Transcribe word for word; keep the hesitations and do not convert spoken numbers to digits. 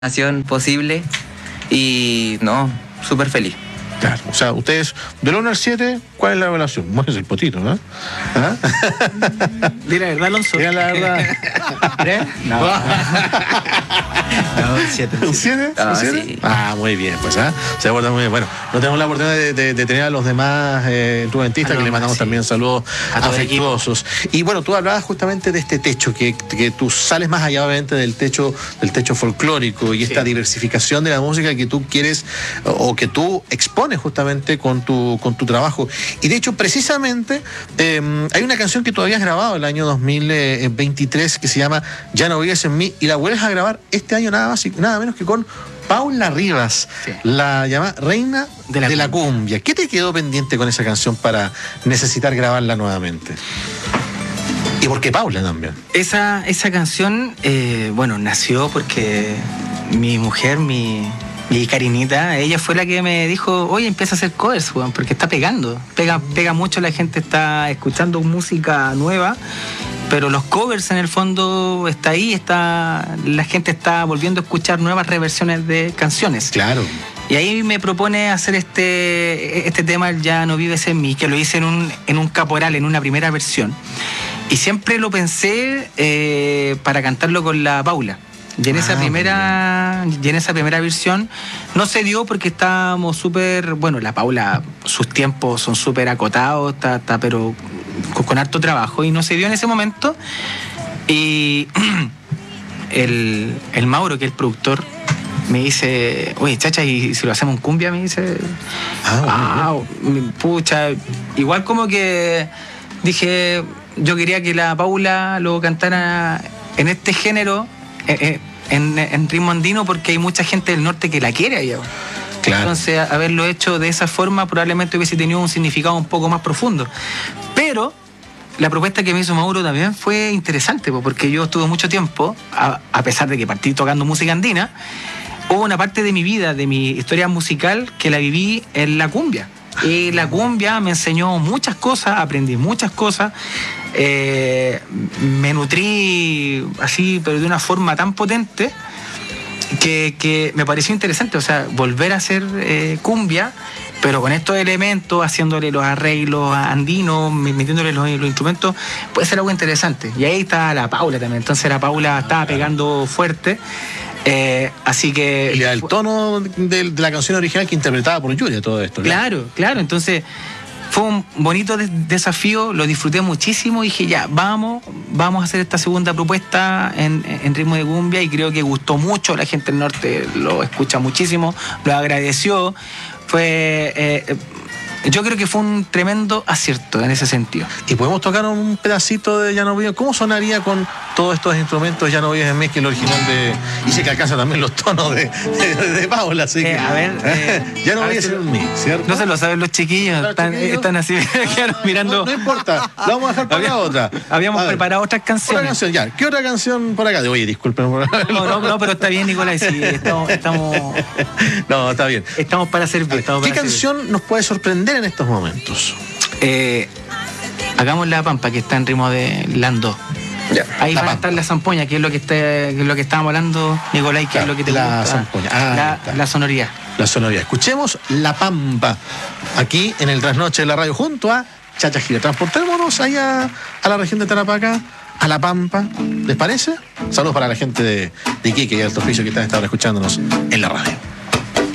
posible y no, súper feliz. Claro, o sea, ustedes, del uno al siete, ¿cuál es la evaluación? Bueno, es el potito, ¿no? ¿Ah? Dile la verdad, Alonso. Dile la verdad. ¿Eh? No. No, siete. ¿Un siete? Ah, ¿Un siete? sí. Ah, muy bien, pues, ¿ah? Se aborda muy bien. Bueno, no tenemos la oportunidad de, de, de tener a los demás eh, instrumentistas, que le mandamos sí. también saludos afectuosos. Y bueno, tú hablabas justamente de este techo, que, que tú sales más allá, obviamente, del techo, del techo folclórico y esta sí. diversificación de la música que tú quieres o que tú expones justamente con tu, con tu trabajo. Y de hecho, precisamente, eh, hay una canción que tú habías grabado el año dos mil veintitrés que se llama Ya no vives en mí, y la vuelves a grabar este año nada más y nada menos que con Paula Rivas, sí. la llamada Reina de la, de la cumbia. cumbia. ¿Qué te quedó pendiente con esa canción para necesitar grabarla nuevamente? ¿Y por qué Paula también? Esa, esa canción, eh, bueno, nació porque mi mujer, mi... Y Karinita, ella fue la que me dijo, oye, empieza a hacer covers, Juan, porque está pegando. Pega, pega mucho, la gente está escuchando música nueva, pero los covers en el fondo está ahí, está, la gente está volviendo a escuchar nuevas reversiones de canciones. Claro. Y ahí me propone hacer este, este tema, el Ya no vives en mí, que lo hice en un, en un caporal, en una primera versión. Y siempre lo pensé eh, para cantarlo con la Paula. Y en, esa ah, primera, y en esa primera versión no se dio porque estábamos súper... Bueno, la Paula, sus tiempos son súper acotados, está, está, pero con, con harto trabajo. Y no se dio en ese momento. Y el, el Mauro, que es el productor, me dice, oye, chacha, ¿y si lo hacemos en cumbia? Me dice, ah, bueno. Pucha, igual como que dije, yo quería que la Paula lo cantara en este género, en, en ritmo andino, porque hay mucha gente del norte que la quiere allá. Claro. Entonces, haberlo hecho de esa forma probablemente hubiese tenido un significado un poco más profundo. Pero la propuesta que me hizo Mauro también fue interesante, porque yo estuve mucho tiempo, a, a pesar de que partí tocando música andina, hubo una parte de mi vida, de mi historia musical, que la viví en la cumbia. Y la cumbia me enseñó muchas cosas, aprendí muchas cosas, eh, me nutrí así, pero de una forma tan potente que, que me pareció interesante, o sea, volver a hacer eh, cumbia, pero con estos elementos, haciéndole los arreglos andinos, metiéndole los, los instrumentos, puede ser algo interesante. Y ahí está la Paula también, entonces la Paula estaba pegando fuerte. Eh, así que... Y el tono de, de la canción original que interpretaba por Julia, todo esto. Claro, claro, claro. Entonces fue un bonito de desafío, lo disfruté muchísimo y dije, ya, vamos, vamos a hacer esta segunda propuesta en, en ritmo de cumbia, y creo que gustó mucho, la gente del norte lo escucha muchísimo, lo agradeció. Fue... Eh, yo creo que fue un tremendo acierto en ese sentido. Y podemos tocar un pedacito de Ya no vives. ¿Cómo sonaría con todos estos instrumentos Ya no vives en mí, que es el original de... Y sé que alcanza también los tonos de, de, de Paula, así que... Eh, a ver... Eh, ya no vives en mí, ¿cierto? No se lo saben los chiquillos, claro, están, chiquillos. están así mirando... No, no importa, la vamos a dejar para otra. Habíamos preparado otras canciones. Otra canción, ya. ¿Qué otra canción por acá? Oye, disculpen. Por... No, no, no, pero está bien, Nicolás, sí, estamos... estamos... No, está bien. Estamos para servir. Estamos ¿Qué para canción servir. nos puede sorprender en estos momentos? Eh, hagamos La Pampa, que está en ritmo de Lando. Ya, ahí va a estar la zampoña, que es lo que está, que es lo que estábamos hablando, Nicolás, que claro, es lo que te la gusta. Zampoña. Ah, la, la sonoridad. La sonoridad. Escuchemos La Pampa aquí en el Trasnoche de la Radio junto a Chacha Gira. Transportémonos allá a la región de Tarapacá, a La Pampa. ¿Les parece? Saludos para la gente de, de Iquique y Alto Oficio que están escuchándonos en la radio.